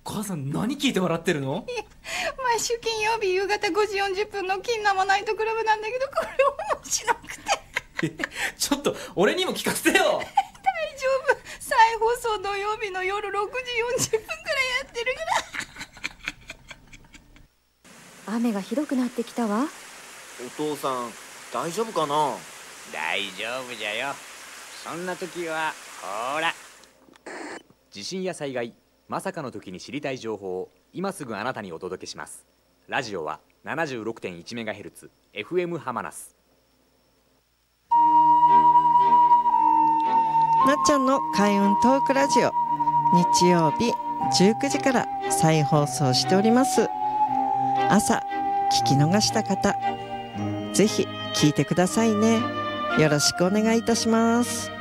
母さん何聞いて笑ってるの？ 毎週金曜日夕方5時40分の金生ナイトクラブなんだけど、これ面白くてちょっと俺にも聞かせてよ。 大丈夫、再放送土曜日の夜6時40分くらいやってるから雨がひどくなってきたわ。 お父さん大丈夫かな？ 大丈夫じゃよ。そんな時はほら、地震や災害、まさかの時に知りたい情報を今すぐあなたにお届けします。ラジオは 76.1MHz FM ハマナス。 なっちゃんの開運トークラジオ、日曜日19時から再放送しております。朝聞き逃した方、ぜひ聞いてくださいね。よろしくお願いいたします。